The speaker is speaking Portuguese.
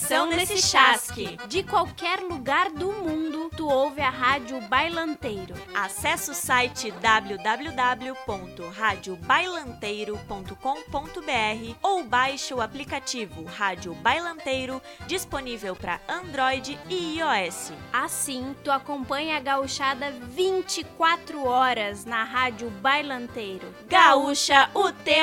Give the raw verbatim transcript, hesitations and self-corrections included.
atenção nesse chasque. De qualquer lugar do mundo, tu ouve a Rádio Bailanteiro. Acesse o site w w w ponto rádio bailanteiro ponto com ponto b r ou baixe o aplicativo Rádio Bailanteiro, disponível para Android e iOS. Assim, tu acompanha a gauchada vinte e quatro horas na Rádio Bailanteiro. Gaúcha, o tempo